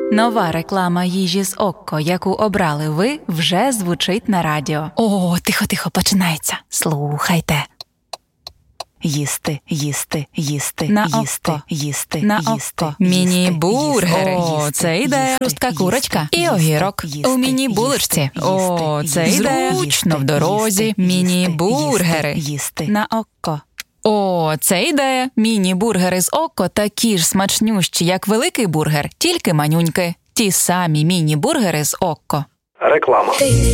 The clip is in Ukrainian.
Нова реклама їжі з Окко, яку обрали ви, вже звучить на радіо. О, тихо, починається. Слухайте. Їсти, їсти, їсти, На їсти, Окко. їсти, На їсти, Окко. Міні-бургери. їсти, О, це ідея. їсти, Хрустка їсти, курочка і їсти, огірок. їсти, У міні-булочці. їсти, О, це їсти, ідея. їсти, Зручно в дорозі. їсти, Міні-бургери. їсти. На Окко. О, це ідея. Міні-бургери з Окко такі ж смачнющі, як великий бургер, тільки манюньки. Ті самі міні-бургери з Окко. Реклама.